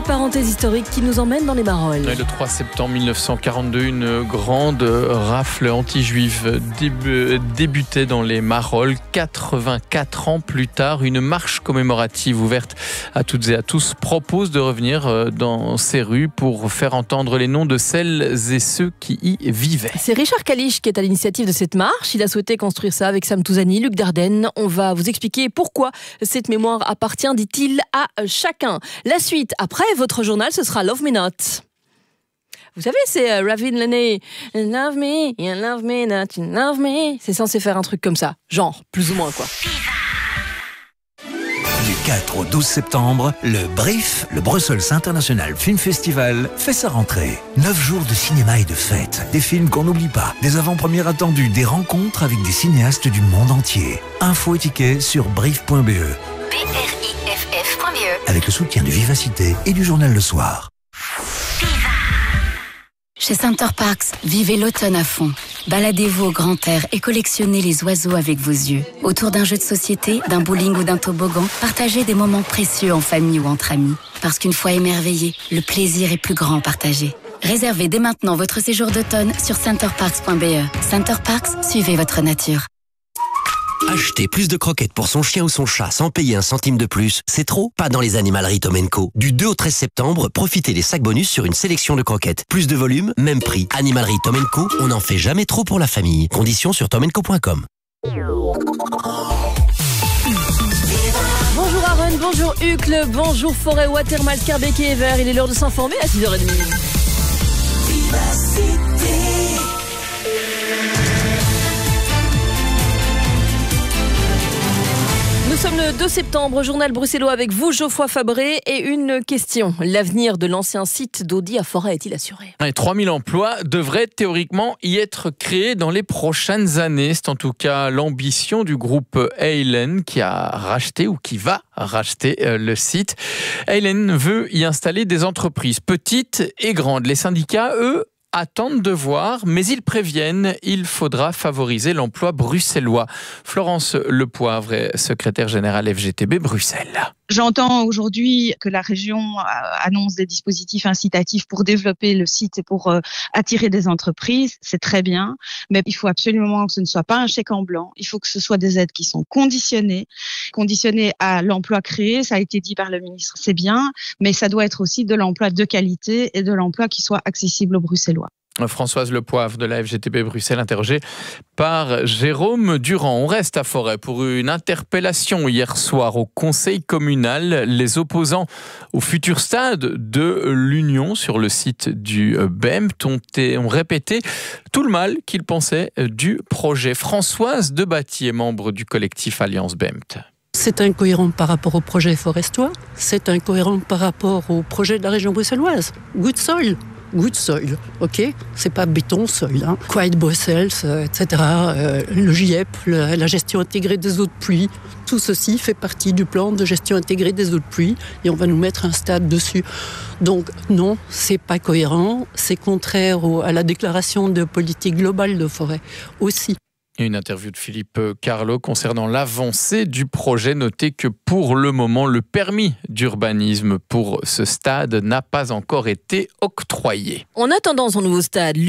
parenthèse historique qui nous emmène dans les Marolles. Le 3 septembre 1942, une grande rafle anti-juive débutait dans les Marolles. 84 ans plus tard, une marche commémorative ouverte à toutes et à tous propose de revenir dans ces rues pour faire entendre les noms de celles et ceux qui y vivaient. C'est Richard Kalisz qui est à l'initiative de cette marche. Il a souhaité construire ça avec Sam Touzani, Luc Dardenne. On va vous expliquer pourquoi cette mémoire appartient, dit-il, à chacun. La suite, après votre journal, ce sera Love Me Not. Vous savez, c'est Ravin Lenny. Love me, you love me not, you love me. C'est censé faire un truc comme ça. Genre, plus ou moins, quoi. Du 4 au 12 septembre, le BRIF, le Brussels International Film Festival, fait sa rentrée. 9 jours de cinéma et de fêtes, des films qu'on n'oublie pas, des avant-premières attendues, des rencontres avec des cinéastes du monde entier. Infos et tickets sur briff.be. BRIFF.be. Avec le soutien du Vivacité et du journal Le Soir. Chez Center Parcs, vivez l'automne à fond. Baladez-vous au grand air et collectionnez les oiseaux avec vos yeux. Autour d'un jeu de société, d'un bowling ou d'un toboggan, partagez des moments précieux en famille ou entre amis. Parce qu'une fois émerveillé, le plaisir est plus grand partagé. Réservez dès maintenant votre séjour d'automne sur centerparks.be. Center Parcs, suivez votre nature. Acheter plus de croquettes pour son chien ou son chat sans payer un centime de plus, c'est trop? Pas dans les animaleries Tom & Co. Du 2 au 13 septembre, profitez des sacs bonus sur une sélection de croquettes. Plus de volume, même prix. Animalerie Tom & Co, on n'en fait jamais trop pour la famille. Conditions sur tomandco.com. Bonjour Aaron, bonjour Hucle, bonjour Forêt, Watermal, Scarbeck et Ever. Il est l'heure de s'informer à 6h30. Nous sommes le 2 septembre, journal bruxellois avec vous, Geoffroy Fabré, et une question. L'avenir de l'ancien site d'Audi à Forêt est-il assuré ? 3000 emplois devraient théoriquement y être créés dans les prochaines années. C'est en tout cas l'ambition du groupe Heylen qui a racheté ou qui va racheter le site. Heylen veut y installer des entreprises petites et grandes. Les syndicats, eux, attendent de voir, mais ils préviennent, il faudra favoriser l'emploi bruxellois. Florence Lepoivre est secrétaire générale FGTB Bruxelles. J'entends aujourd'hui que la région annonce des dispositifs incitatifs pour développer le site et pour attirer des entreprises. C'est très bien, mais il faut absolument que ce ne soit pas un chèque en blanc. Il faut que ce soit des aides qui sont conditionnées à l'emploi créé. Ça a été dit par le ministre, c'est bien, mais ça doit être aussi de l'emploi de qualité et de l'emploi qui soit accessible aux Bruxellois. Françoise Lepoivre de la FGTB Bruxelles, interrogée par Jérôme Durand. On reste à Forêt pour une interpellation hier soir au conseil communal. Les opposants au futur stade de l'Union sur le site du BEMT ont répété tout le mal qu'ils pensaient du projet. Françoise Debattier, membre du collectif Alliance BEMT. C'est incohérent par rapport au projet forestois, c'est incohérent par rapport au projet de la région bruxelloise. Good soil, ok, c'est pas béton soil. Quiet Brussels, etc. Le GIEP, la gestion intégrée des eaux de pluie, tout ceci fait partie du plan de gestion intégrée des eaux de pluie et on va nous mettre un stade dessus. Donc non, c'est pas cohérent, c'est contraire à la déclaration de politique globale de Forêt aussi. Une interview de Philippe Carlo concernant l'avancée du projet. Notez que pour le moment, le permis d'urbanisme pour ce stade n'a pas encore été octroyé. En attendant son nouveau stade,